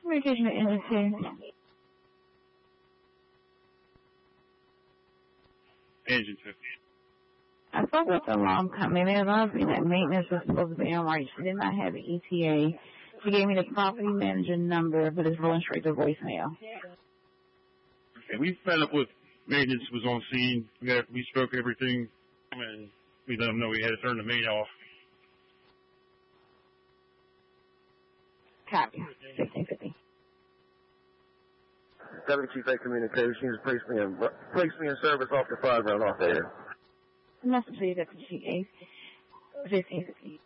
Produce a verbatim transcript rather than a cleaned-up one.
Communication to engine two. Engine two. I spoke with the alarm company. They advised me that maintenance was supposed to be on right. She did not have the E T A. She gave me the property manager number, but it's rolling straight to voicemail. Okay, we fed up with maintenance was on scene. We got we spoke everything, and we let them know we had to turn the main off. Copy. sixteen fifty. W Chief A Communications, place me in, place me in service off the five round off there. Message to you, Deputy Chief A. fifteen fifty.